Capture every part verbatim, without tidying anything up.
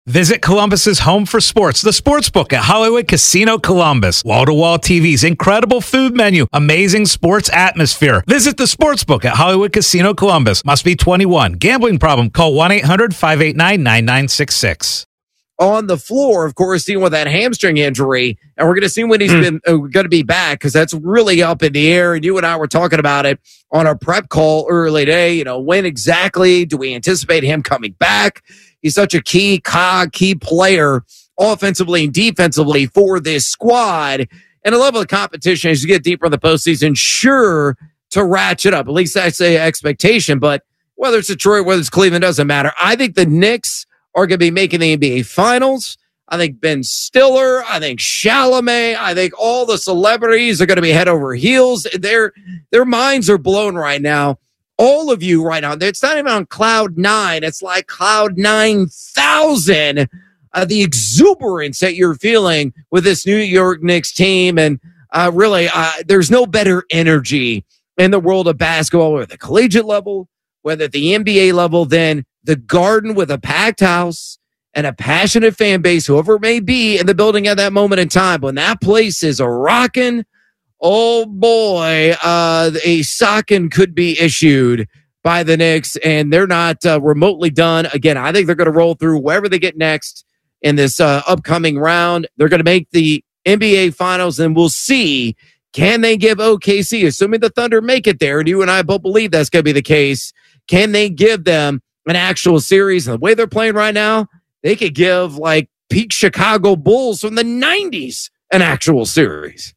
Visit Columbus's home for sports, the Sportsbook at Hollywood Casino Columbus. Wall-to-wall T Vs, incredible food menu, amazing sports atmosphere. Visit the Sportsbook at Hollywood Casino Columbus. Must be twenty-one. Gambling problem? Call one eight hundred five eight nine nine nine six six. On the floor, of course, dealing with that hamstring injury, and we're going to see when he's mm. been uh, going to be back, because that's really up in the air. And you and I were talking about it on our prep call early today. You know, when exactly do we anticipate him coming back? He's such a key cog, key player offensively and defensively for this squad. And the level of competition as you get deeper in the postseason, sure to ratchet up. At least that's the expectation. But whether it's Detroit, whether it's Cleveland, doesn't matter. I think the Knicks are going to be making the N B A Finals. I think Ben Stiller, I think Chalamet, I think all the celebrities are going to be head over heels. Their, their minds are blown right now. All of you right now, it's not even on cloud nine. It's like cloud nine thousand. Uh, the exuberance that you're feeling with this New York Knicks team. And uh, really, uh, there's no better energy in the world of basketball, whether at the collegiate level, whether at the N B A level, than the Garden with a packed house and a passionate fan base, whoever it may be in the building at that moment in time. When that place is a rocking, oh boy, uh, a socking could be issued by the Knicks, and they're not uh, remotely done. Again, I think they're going to roll through wherever they get next in this uh, upcoming round. They're going to make the N B A Finals, and we'll see, can they give O K C, assuming the Thunder make it there, and you and I both believe that's going to be the case, can they give them an actual series? And the way they're playing right now, they could give like peak Chicago Bulls from the nineties an actual series.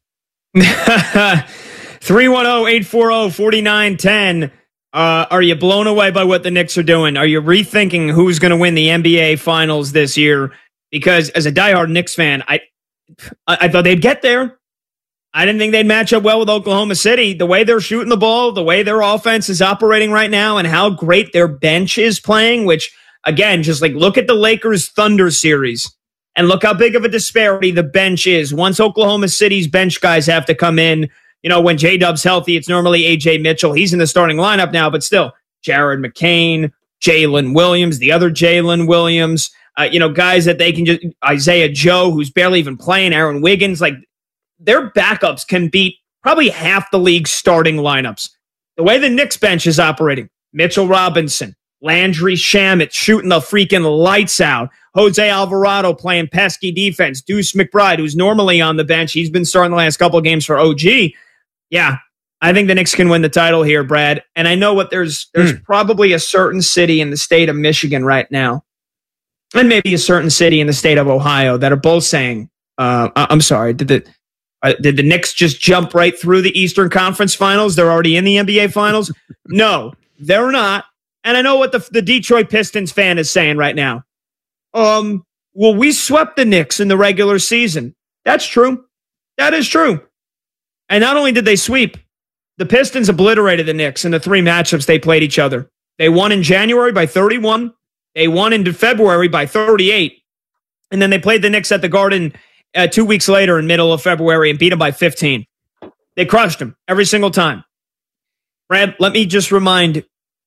three one zero, eight four zero, four nine one zero. Uh, are you blown away by what the Knicks are doing? Are you rethinking who's going to win the N B A Finals this year? Because as a diehard Knicks fan, I, I I thought they'd get there. I didn't think they'd match up well with Oklahoma City. The way they're shooting the ball, the way their offense is operating right now, and how great their bench is playing, which, again, just like look at the Lakers Thunder series and look how big of a disparity the bench is. Once Oklahoma City's bench guys have to come in, you know, when J-Dub's healthy, it's normally A J Mitchell. He's in the starting lineup now, but still, Jared McCain, Jalen Williams, the other Jalen Williams, uh, you know, guys that they can just, Isaiah Joe, who's barely even playing, Aaron Wiggins, like, their backups can beat probably half the league's starting lineups. The way the Knicks bench is operating, Mitchell Robinson, Landry Shamet shooting the freaking lights out, Jose Alvarado playing pesky defense, Deuce McBride, who's normally on the bench, he's been starting the last couple of games for O G. Yeah, I think the Knicks can win the title here, Brad. And I know what there's there's mm. probably a certain city in the state of Michigan right now, and maybe a certain city in the state of Ohio that are both saying, uh, I'm sorry, did the Uh, did the Knicks just jump right through the Eastern Conference Finals? They're already in the N B A Finals? No, they're not. And I know what the, the Detroit Pistons fan is saying right now. Um, well, we swept the Knicks in the regular season. That's true. That is true. And not only did they sweep, the Pistons obliterated the Knicks in the three matchups they played each other. They won in January by thirty-one. They won in February by thirty-eight. And then they played the Knicks at the Garden Uh, two weeks later in middle of February and beat them by fifteen. They crushed them every single time. Brad, let me just remind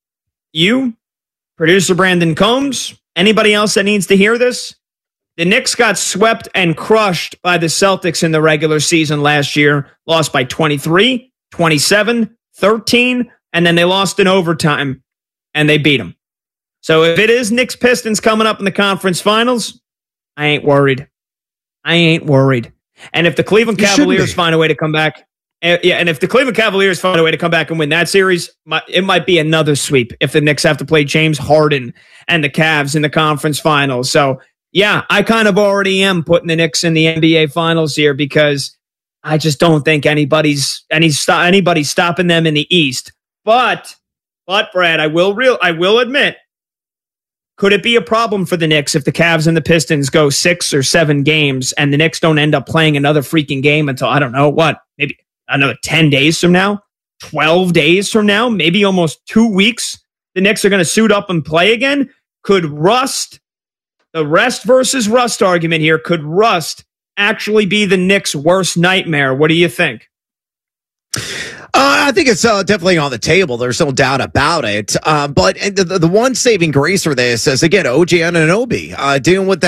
you, producer Brandon Combs, anybody else that needs to hear this, the Knicks got swept and crushed by the Celtics in the regular season last year, lost by twenty-three, twenty-seven, thirteen, and then they lost in overtime, and they beat them. So if it is Knicks Pistons coming up in the conference finals, I ain't worried. I ain't worried. And if the Cleveland Cavaliers find a way to come back, uh, yeah, and if the Cleveland Cavaliers find a way to come back and win that series, my, it might be another sweep if the Knicks have to play James Harden and the Cavs in the conference finals. So, yeah, I kind of already am putting the Knicks in the N B A Finals here because I just don't think anybody's any st- anybody's stopping them in the East. But, but Brad, I will real I will admit. Could it be a problem for the Knicks if the Cavs and the Pistons go six or seven games and the Knicks don't end up playing another freaking game until, I don't know, what, maybe another ten days from now, twelve days from now, maybe almost two weeks? The Knicks are going to suit up and play again? Could rust, the rest versus rust argument here, could rust actually be the Knicks' worst nightmare? What do you think? Uh, I think it's uh, definitely on the table. There's no doubt about it. Uh, but the, the one saving grace for this is, again, O G Anunoby uh, dealing with that.